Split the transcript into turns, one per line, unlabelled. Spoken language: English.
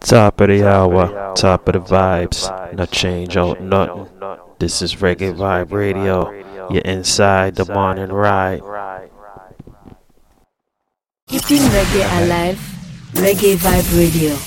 Top of the hour, top of the vibes, no change out nothing. This is Reggae Vibe Radio. You're inside the morning ride.
Keeping reggae alive, Reggae Vibe Radio.